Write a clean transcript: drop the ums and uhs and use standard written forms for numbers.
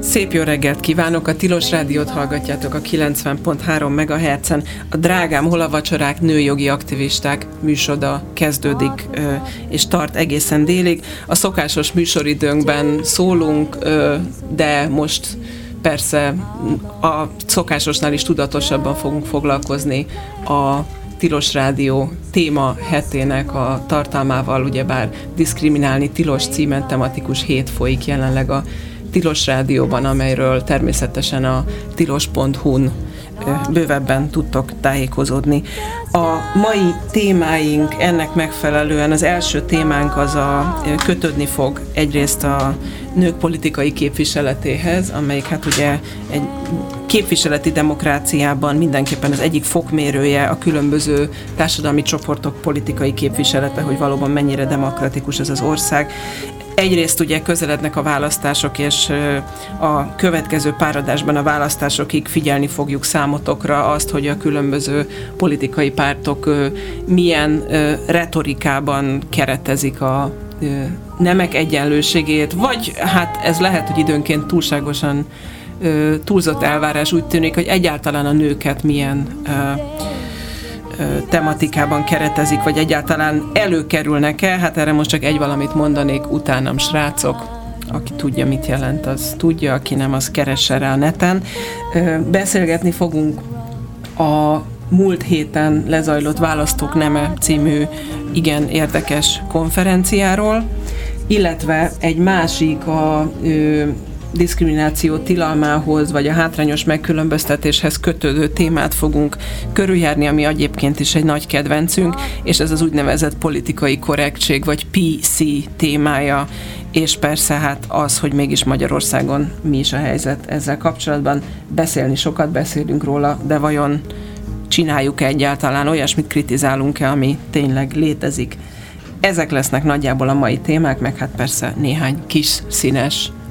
Szép jó reggelt kívánok! A Tilos Rádiót hallgatjátok a 90.3 MHz-en. A Drágám, hol a vacsorák, nőjogi aktivisták műsora kezdődik és tart egészen délig. A szokásos műsoridőnkben szólunk, de most persze a szokásosnál is tudatosabban fogunk foglalkozni a Tilos Rádió téma hetének a tartalmával, ugyebár diszkriminálni tilos címen tematikus hét folyik jelenleg a Tilos Rádióban, amelyről természetesen a tilos.hu-n bővebben tudtok tájékozódni. A mai témáink ennek megfelelően, az első témánk az kötődni fog egyrészt a nők politikai képviseletéhez, amelyik hát ugye egy képviseleti demokráciában mindenképpen az egyik fokmérője a különböző társadalmi csoportok politikai képviselete, hogy valóban mennyire demokratikus ez az ország. Egyrészt ugye közelednek a választások, és a következő pár adásban a választásokig figyelni fogjuk számotokra azt, hogy a különböző politikai pártok milyen retorikában keretezik a nemek egyenlőségét, vagy hát ez lehet, hogy időnként túlságosan túlzott elvárás, úgy tűnik, hogy egyáltalán a nőket milyen tematikában keretezik, vagy egyáltalán előkerülnek-e? Hát erre most csak egy valamit mondanék, utánam srácok. Aki tudja, mit jelent, az tudja, aki nem, az keresse rá a neten. Beszélgetni fogunk a múlt héten lezajlott Választók neme című igen érdekes konferenciáról, illetve egy másik a diszkrimináció tilalmához, vagy a hátrányos megkülönböztetéshez kötődő témát fogunk körüljárni, ami egyébként is egy nagy kedvencünk, és ez az úgynevezett politikai korrektség, vagy PC témája, és persze hát az, hogy mégis Magyarországon mi is a helyzet ezzel kapcsolatban. Sokat beszélünk róla, de vajon csináljuk-e egyáltalán, olyasmit kritizálunk-e, ami tényleg létezik? Ezek lesznek nagyjából a mai témák, meg hát persze néhány kis színes